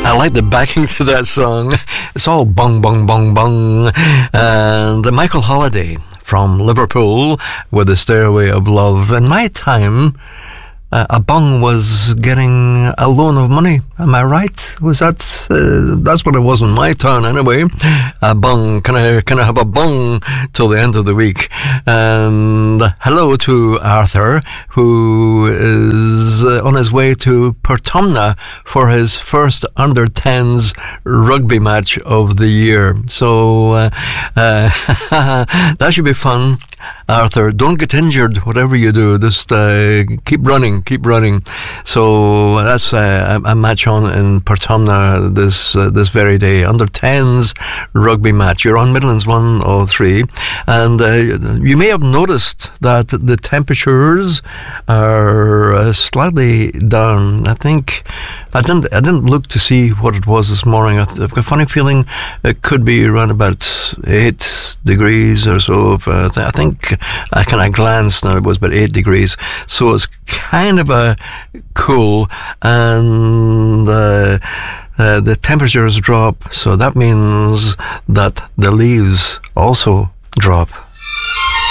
I like the backing to that song. It's all bong, bong, bong, bong. And Michael Holiday from Liverpool with The Stairway of Love. In my time, a bung was getting a loan of money. Am I right? Was that? That's what it was in my town, anyway. A bung. Can I have a bung till the end of the week? And hello to Arthur, who is on his way to Portumna for his first under-10s rugby match of the year. So that should be fun. Arthur, don't get injured, whatever you do. Just keep running. So that's a match on in Portumna this very day. Under 10s rugby match. You're on Midlands 103, and you may have noticed that the temperatures are slightly down. I think I didn't look to see what it was this morning. I've got a funny feeling it could be around about 8 degrees or so. I think I kind of glanced and it was about 8 degrees. So it's kind of a cool, and the temperatures drop. So that means that the leaves also drop.